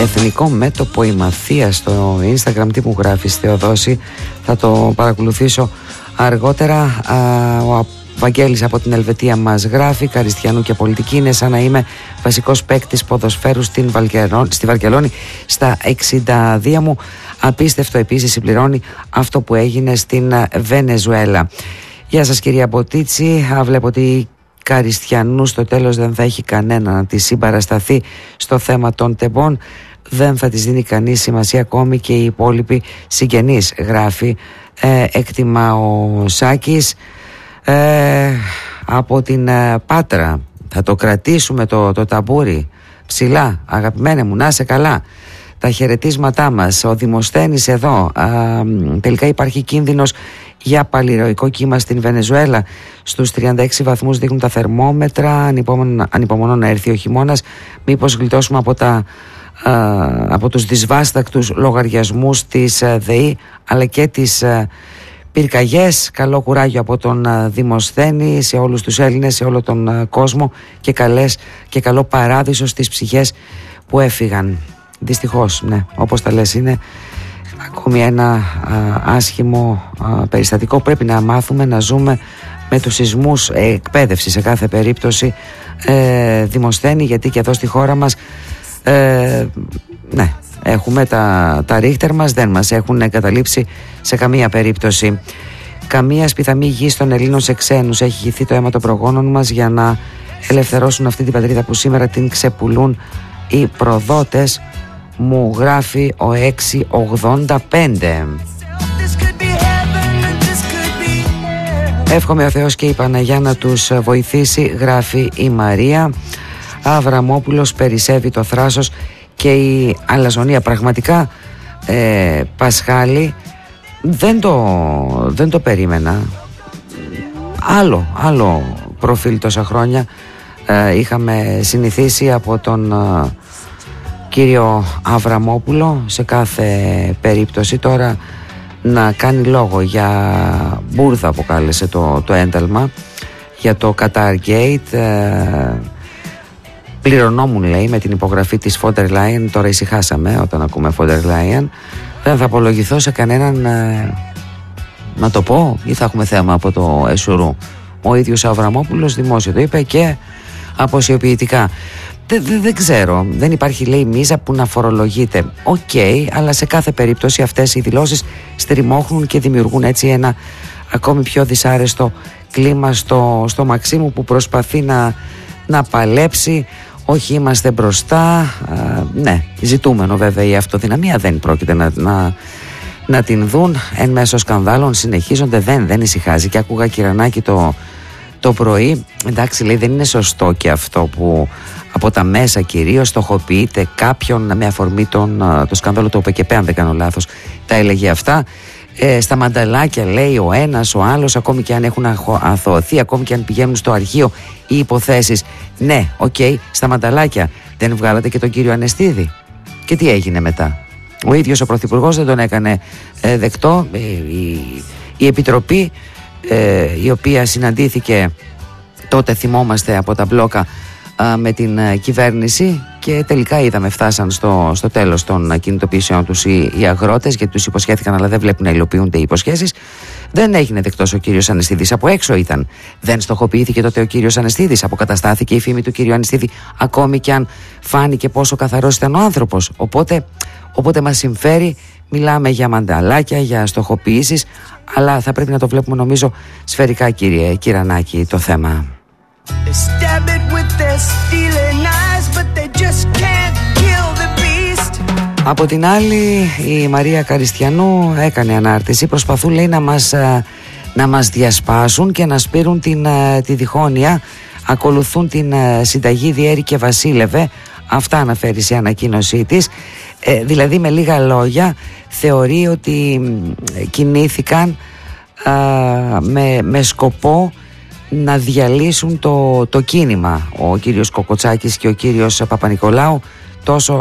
Εθνικό Μέτωπο η Μαθία στο Instagram. Τι μου γράφεις, Θεοδόση? Θα το παρακολουθήσω αργότερα. Ο Βαγγέλης από την Ελβετία μας γράφει: Καριστιανού και πολιτική, είναι σαν να είμαι βασικός παίκτης ποδοσφαίρου στη Βαρκελόνη στα 62 μου. Απίστευτο επίσης, συμπληρώνει, αυτό που έγινε στην Βενεζουέλα. Γεια σας κυρία Μποτίτσι. Βλέπω ότι Καριστιανού στο τέλος δεν θα έχει κανένα να τη συμπαρασταθεί στο θέμα των τεμπών. Δεν θα της δίνει κανείς σημασία, ακόμη και οι υπόλοιποι συγγενείς, γράφει. Έκτιμα ο Σάκης. Από την Πάτρα, θα το κρατήσουμε το ταμπούρι ψηλά, αγαπημένε μου, να είσαι καλά. Τα χαιρετίσματά μας. Ο Δημοσθένης εδώ. Τελικά υπάρχει κίνδυνος για παλιροϊκό κύμα στην Βενεζουέλα. Στους 36 βαθμούς δείχνουν τα θερμόμετρα. Ανυπομονώ να έρθει ο χειμώνας. Μήπως γλιτώσουμε από τους δυσβάστακτους λογαριασμούς της ΔΕΗ αλλά και τις πυρκαγιές. Καλό κουράγιο από τον Δημοσθένη σε όλους τους Έλληνες, σε όλο τον κόσμο, και καλό παράδεισο στις ψυχές που έφυγαν. Δυστυχώς, ναι, όπως τα λες, είναι ακόμη ένα άσχημο περιστατικό. Πρέπει να μάθουμε να ζούμε με τους σεισμούς, εκπαίδευση σε κάθε περίπτωση, Δημοσθένη, γιατί και εδώ στη χώρα μας ναι, έχουμε τα ρίχτερ μας, δεν μας έχουν εγκαταλείψει σε καμία περίπτωση. Καμία σπιθαμή γη των Ελλήνων σε ξένους. Έχει χυθεί το αίμα των προγόνων μας για να ελευθερώσουν αυτή την πατρίδα που σήμερα την ξεπουλούν οι προδότες, μου γράφει ο 685. Εύχομαι ο Θεός και η Παναγιά να τους βοηθήσει, γράφει η Μαρία. Αβραμόπουλος, περισσεύει το θράσος και η αλαζονία. Πραγματικά, Πασχάλη, δεν το περίμενα. Άλλο προφίλ τόσα χρόνια είχαμε συνηθίσει από τον κύριο Αβραμόπουλο σε κάθε περίπτωση. Τώρα να κάνει λόγο για μπουρδα, αποκάλεσε το ένταλμα, για το Qatar Gate. Πληρωνόμουν, λέει, με την υπογραφή της Φόντερ Λάιεν. Τώρα ησυχάσαμε όταν ακούμε Φόντερ Λάιεν. Δεν θα απολογηθώ σε κανέναν, να το πω, ή θα έχουμε θέμα από το Εσουρού. Ο ίδιος Αβραμόπουλος δημόσιο το είπε και αποσιοποιητικά. Δεν ξέρω, δεν υπάρχει, λέει, μίζα που να φορολογείται. Οκ, αλλά σε κάθε περίπτωση αυτές οι δηλώσεις στριμώχνουν και δημιουργούν έτσι ένα ακόμη πιο δυσάρεστο κλίμα στο Μαξίμου, που προσπαθεί να παλέψει. Όχι, είμαστε μπροστά. Ναι, ζητούμενο βέβαια η αυτοδυναμία, δεν πρόκειται να την δουν. Εν μέσω σκανδάλων συνεχίζονται, δεν ησυχάζει. Και άκουγα Κυρανάκη το πρωί, εντάξει, λέει, δεν είναι σωστό και αυτό που από τα μέσα κυρίως στοχοποιείται κάποιον με αφορμή το σκάνδαλο του ΟΠΕΚΕΠΕ, αν δεν κάνω λάθος, τα έλεγε αυτά. Στα μανταλάκια, λέει, ο ένας, ο άλλος, ακόμη και αν έχουν αθωωωθεί, ακόμη και αν πηγαίνουν στο αρχείο οι υποθέσεις. Ναι, οκ, στα μανταλάκια. Δεν βγάλατε και τον κύριο Ανεστίδη? Και τι έγινε μετά? Ο ίδιος ο Πρωθυπουργός δεν τον έκανε δεκτό. Η Επιτροπή, η οποία συναντήθηκε τότε, θυμόμαστε, από τα μπλόκα με την κυβέρνηση, και τελικά φτάσαν στο τέλος των κινητοποιήσεων τους οι αγρότες, γιατί τους υποσχέθηκαν αλλά δεν βλέπουν να υλοποιούνται οι υποσχέσεις. Δεν έγινε δεκτός ο κύριος Ανεστίδης, από έξω ήταν. Δεν στοχοποιήθηκε τότε ο κύριος Ανεστίδης, αποκαταστάθηκε η φήμη του κύριου Ανεστίδη, ακόμη και αν φάνηκε πόσο καθαρός ήταν ο άνθρωπος. Οπότε μας συμφέρει, μιλάμε για μανταλάκια, για στοχοποιήσεις, αλλά θα πρέπει να το βλέπουμε, νομίζω, σφαιρικά, κύριε Κυρανάκη, το θέμα. Από την άλλη, η Μαρία Καριστιανού έκανε ανάρτηση. Προσπαθούν, λέει, να μας διασπάσουν και να σπείρουν τη διχόνοια. Ακολουθούν την συνταγή Διέρη και Βασίλευε. Αυτά αναφέρει σε ανακοίνωσή της. Δηλαδή, με λίγα λόγια, θεωρεί ότι κινήθηκαν με σκοπό να διαλύσουν το κίνημα ο κύριος Κοκοτσάκης και ο κύριος Παπα-Νικολάου, τόσο